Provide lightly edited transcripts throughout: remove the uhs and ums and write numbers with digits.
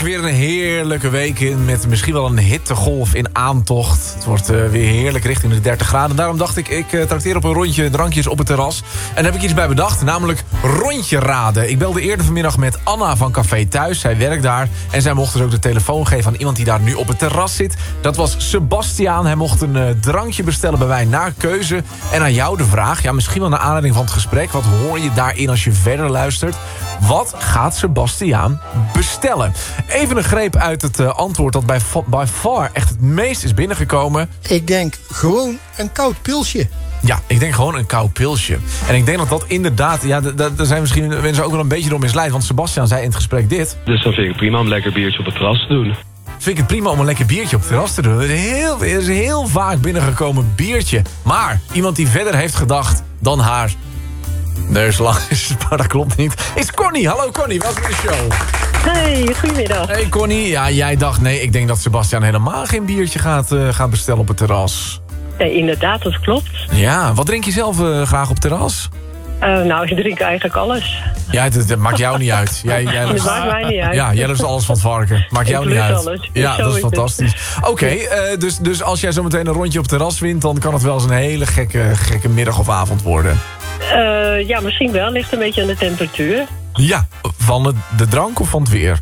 weer een heerlijke week in met misschien wel een hittegolf in aantocht. Het wordt weer heerlijk richting de 30 graden. Daarom dacht ik trakteer op een rondje drankjes op het terras. En daar heb ik iets bij bedacht, namelijk rondje raden. Ik belde eerder vanmiddag met Anna van Café Thuis. Zij werkt daar en zij mocht dus ook de telefoon geven aan iemand die daar nu op het terras zit. Dat was Sebastiaan. Hij mocht een drankje bestellen bij wij naar keuze. En aan jou de vraag, ja, misschien wel naar aanleiding van het gesprek. Wat hoor je daarin als je verder luistert? Wat gaat Sebastiaan bestellen? Even een greep uit het antwoord dat by far echt het meest is binnengekomen. Ik denk gewoon een koud pilsje. Ja, ik denk gewoon een koud pilsje. En ik denk dat inderdaad... Ja, daar zijn misschien mensen ook wel een beetje door misleid. Want Sebastiaan zei in het gesprek dit. Dus dan vind ik het prima om een lekker biertje op het terras te doen. Vind ik het prima om een lekker biertje op het terras te doen. Er is heel vaak binnengekomen biertje. Maar iemand die verder heeft gedacht dan haar... neuslang is, maar dat klopt niet. Is Connie. Hallo Connie, welkom in de show. Hey, goedemiddag. Hey Connie, ja, jij dacht nee, ik denk dat Sebastiaan helemaal geen biertje gaat bestellen op het terras. Nee, inderdaad, dat klopt. Ja, wat drink je zelf graag op het terras? Nou, ik drink eigenlijk alles. Ja, dat maakt jou niet uit. Jij Dat maakt mij niet uit. Ja, jij lust alles van het varken. Maakt jou niet uit. Alles. Ja, Zo dat is is het. fantastisch. Oké, dus als jij zo meteen een rondje op het terras wint... dan kan het wel eens een hele gekke middag of avond worden. Ja, misschien wel. Ligt een beetje aan de temperatuur. Ja, van de drank of van het weer?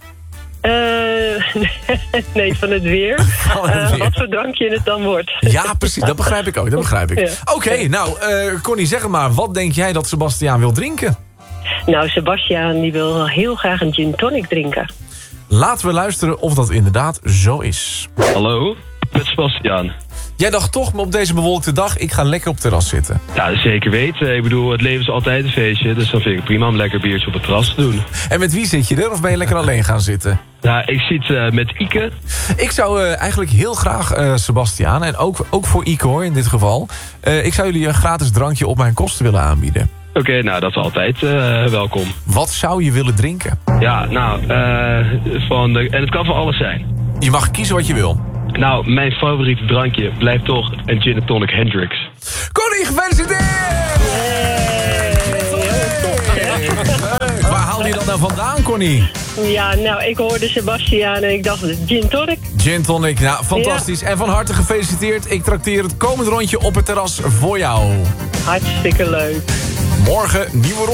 Nee, van het weer. Wat voor drankje het dan wordt. Ja, precies. Dat begrijp ik ook. Dat begrijp ik. Ja. Oké, nou, Connie, zeg het maar. Wat denk jij dat Sebastiaan wil drinken? Nou, Sebastiaan die wil heel graag een gin tonic drinken. Laten we luisteren of dat inderdaad zo is. Hallo, met Sebastiaan. Jij dacht toch, maar op deze bewolkte dag... ik ga lekker op het terras zitten. Ja, zeker weten. Ik bedoel, het leven is altijd een feestje. Dus dan vind ik het prima om een lekker biertje op het terras te doen. En met wie zit je er? Of ben je lekker alleen gaan zitten? Nou, ik zit met Ike. Ik zou eigenlijk heel graag, Sebastiaan... en ook voor Ike hoor, in dit geval... ik zou jullie een gratis drankje op mijn kosten willen aanbieden. Oké, nou, dat is altijd welkom. Wat zou je willen drinken? Ja, nou, en het kan voor alles zijn. Je mag kiezen wat je wil. Nou, mijn favoriete drankje blijft toch een gin and tonic Hendrix. Connie, gefeliciteerd! Waar haal je dat nou vandaan, Connie? Ja, nou, ik hoorde Sebastiaan en ik dacht gin tonic. Gin tonic, nou, fantastisch. Ja. En van harte gefeliciteerd. Ik trakteer het komend rondje op het terras voor jou. Hartstikke leuk. Morgen, nieuwe ronde.